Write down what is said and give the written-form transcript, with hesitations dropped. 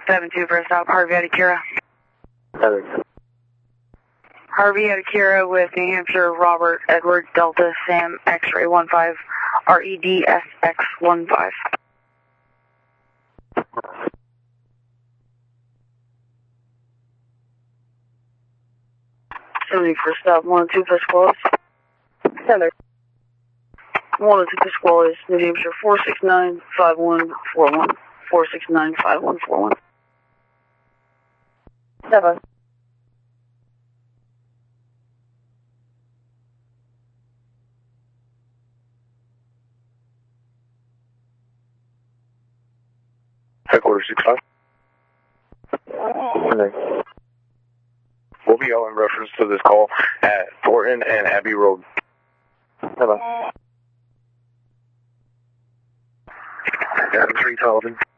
7-2 for a stop, Harvey at Akira. Harvey at Akira with New Hampshire, Robert, Edward, Delta, Sam, X-ray 15, REDSX 15. 70 for a stop, 1-2 Pasquale. Heather. 1-2 Pasquale, New Hampshire, 469-5141. 469-5141. 7. Headquarters 65. We'll be all in reference to this call at Thornton and Abbey Road. Hello. 3000.